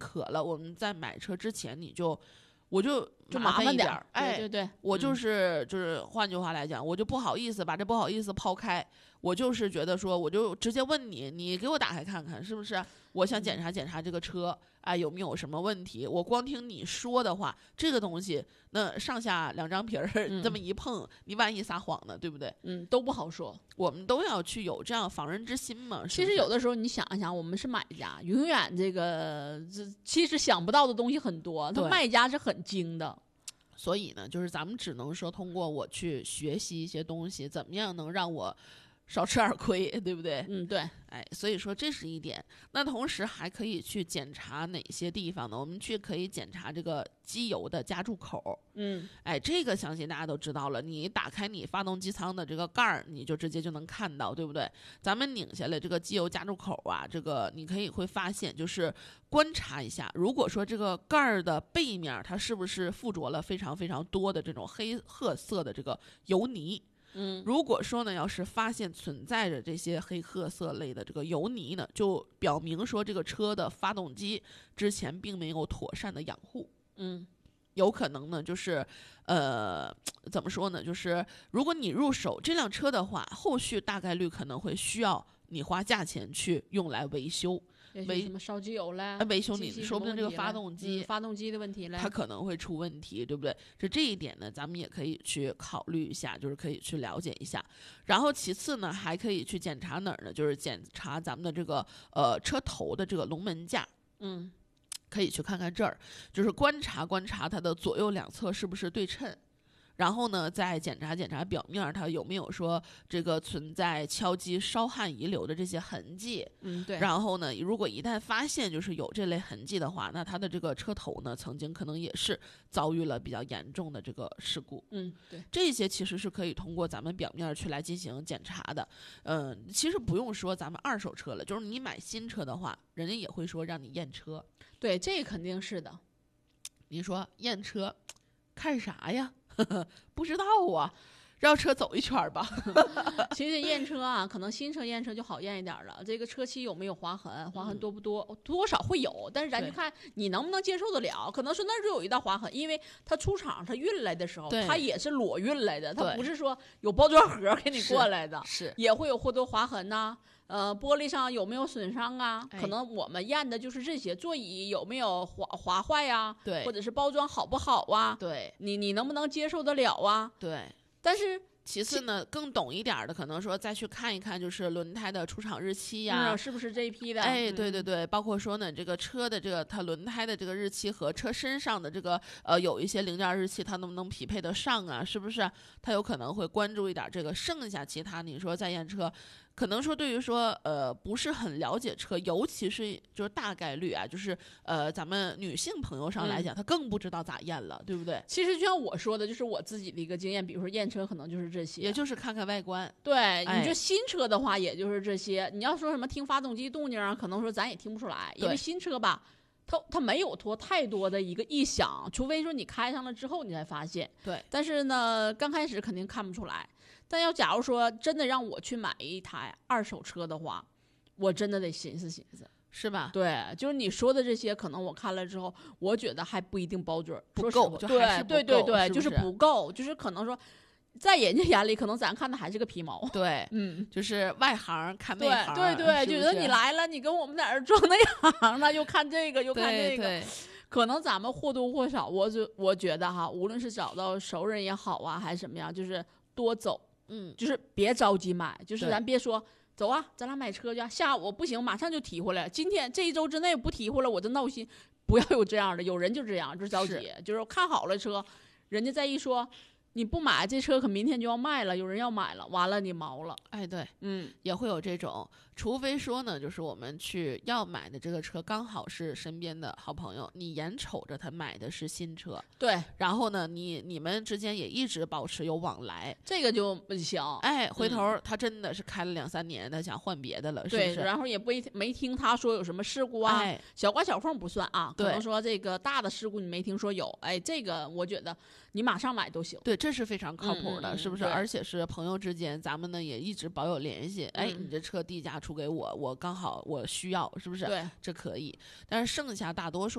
可了，我们在买车之前我就麻烦点儿， 哎， 对对对， 我就是换句话来讲，我就不好意思把这不好意思抛开，我就是觉得说，我就直接问你，你给我打开看看，是不是？我想检查检查这个车，哎，有没有什么问题？我光听你说的话，这个东西，那上下两张皮儿这么一碰，你万一撒谎呢，对不对？ 都不好说。 我们都要去有这样防人之心嘛。 其实有的时候你想一想，我们是买家，永远其实想不到的东西很多，他卖家是很精的。 所以呢，就是咱们只能说通过我去学习一些东西，怎么样能让我少吃点亏，对不对？ 对， 哎，所以说这是一点。那同时还可以去检查哪些地方呢？我们可以检查这个机油的加注口。哎，这个相信大家都知道了。你打开你发动机舱的这个盖儿，你就直接就能看到，对不对？咱们拧下来这个机油加注口啊，这个你会发现，就是观察一下，如果说这个盖儿的背面它是不是附着了非常非常多的这种黑褐色的这个油泥。如果说呢，要是发现存在着这些黑褐色类的这个油泥呢，就表明说这个车的发动机之前并没有妥善的养护。有可能呢，就是怎么说呢？就是如果你入手这辆车的话，后续大概率可能会需要你花价钱去用来维修。 什么烧机油嘞？ 维修你说不定这个发动机的问题嘞， 它可能会出问题，对不对？这一点呢，咱们也可以去考虑一下，就是可以去了解一下。然后其次呢，还可以去检查哪儿呢？就是检查咱们的这个车头的这个龙门架。可以去看看这儿，就是观察观察它的左右两侧是不是对称。然后呢，再检查检查表面，它有没有说这个存在敲击烧焊遗留的这些痕迹。 对。 然后呢，如果一旦发现就是有这类痕迹的话，那它的这个车头呢，曾经可能也是遭遇了比较严重的这个事故。 对。 这些其实是可以通过咱们表面去来进行检查的。其实不用说咱们二手车了，就是你买新车的话，人家也会说让你验车。 对，这肯定是的。 你说验车看啥呀？不知道啊，绕车走一圈吧。 其实验车啊，可能新车验车就好验一点了。这个车漆有没有划痕，划痕多不多，多少会有，但是咱就看你能不能接受得了。可能说那儿就有一道划痕，因为它出厂它运来的时候，它也是裸运来的，它不是说有包装盒给你过来的， 是也会有或多划痕呐。玻璃上有没有损伤啊？可能我们验的就是这些，座椅有没有划坏呀？ 对， 或者是包装好不好啊？ 对， 你能不能接受得了啊？ 对， 但是其次呢，更懂一点的，可能说再去看一看，就是轮胎的出厂日期呀， 是不是这一批的？ 哎，对对对，包括说呢，这个车的这个它轮胎的这个日期和车身上的这个有一些零件日期，它能不能匹配得上啊？是不是？他有可能会关注一点这个，剩下其他你说再验车。可能说对于说不是很了解车，尤其是就是大概率啊，就是咱们女性朋友上来讲，她更不知道咋验了，对不对？ 其实就像我说的，就是我自己的一个经验，比如说验车可能就是这些， 也就是看看外观。 对，你就新车的话，也就是这些。你要说什么听发动机动静啊，可能说咱也听不出来，因为新车吧，它没有太多的一个异响，除非说你开上了之后你才发现。 对， 但是呢，刚开始肯定看不出来。但要假如说真的让我去买一台二手车的话，我真的得寻思寻思， 是吧？ 对，就是你说的这些，可能我看了之后，我觉得还不一定包准， 不够， 对，就是不够，就是可能说，在人家眼里，可能咱看的还是个皮毛。 对，就是外行看内行， 对，觉得你来了，你跟我们在这装那行呢，又看这个，又看这个。 对， 可能咱们或多或少，我觉得哈，无论是找到熟人也好啊，还是什么样，就是多走。就是别着急买，就是咱别说走啊，咱俩买车去，下午不行马上就提回来，今天这一周之内不提回来我就闹心。不要有这样的，有人就这样，就着急，就是看好了车，人家再一说你不买，这车可明天就要卖了，有人要买了，完了你毛了。 哎，对，也会有这种，除非说呢，就是我们要买的这个车刚好是身边的好朋友，你眼瞅着他买的是新车， 对， 然后呢，你们之间也一直保持有往来， 这个就不行。 哎，回头他真的是开了2-3年，他想换别的了，是不是？ 对，然后也没听他说有什么事故啊，小刮小缝不算啊，可能说这个大的事故你没听说有，哎，这个我觉得你马上买都行。 对，这是非常靠谱的，是不是？而且是朋友之间，咱们呢也一直保有联系。哎，你这车低价出给我，我刚好我需要，是不是？ 对， 这可以。但是剩下大多数